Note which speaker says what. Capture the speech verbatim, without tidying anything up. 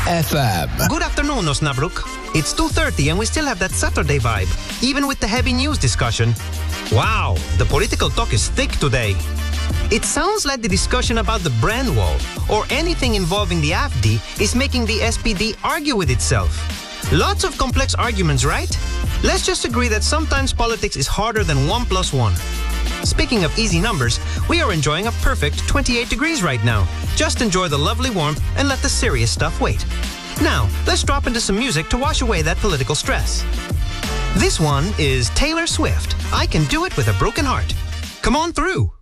Speaker 1: F M.
Speaker 2: Good afternoon, Osnabrück. It's two thirty and we still have that Saturday vibe, even with the heavy news discussion. Wow, the political talk is thick today. It sounds like the discussion about the brand wall or anything involving the A F D is making the S P D argue with itself. Lots of complex arguments, right? Let's just agree that sometimes politics is harder than one plus one. Speaking of easy numbers, we are enjoying a perfect twenty-eight degrees right now. Just enjoy the lovely warmth and let the serious stuff wait. Now, let's drop into some music to wash away that political stress. This one is Taylor Swift. I Can Do It With a Broken Heart. Come on through.